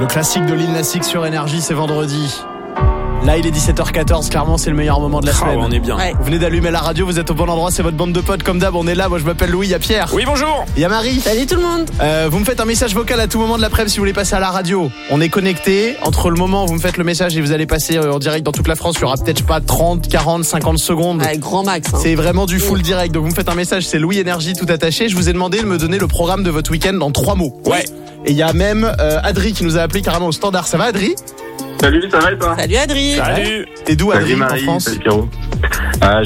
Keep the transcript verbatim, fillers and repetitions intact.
Le classique de Lil Nas X sur Énergie, c'est vendredi. Là, il est dix-sept heures quatorze, clairement, c'est le meilleur moment de la semaine. Oh, on est bien. Ouais. Vous venez d'allumer la radio, vous êtes au bon endroit, c'est votre bande de potes comme d'hab, on est là. Moi, je m'appelle Louis, il y a Pierre. Oui, bonjour. Il y a Marie. Salut tout le monde. Euh, vous me faites un message vocal à tout moment de l'après-midi si vous voulez passer à la radio. On est connecté. Entre le moment où vous me faites le message et vous allez passer en direct dans toute la France, il y aura peut-être pas trente, quarante, cinquante secondes. Ouais, grand max. Hein. C'est vraiment du full direct. Donc vous me faites un message, c'est Louis Énergie tout attaché. Je vous ai demandé de me donner le programme de votre week-end en trois mots. Ouais. Et il y a même euh, Adri qui nous a appelé carrément au standard. Ça va, Adri? Salut, ça va et toi? Salut Adrien. Salut. T'es d'où, Adri, Salut en Marie, France? salut Pierrot. Euh,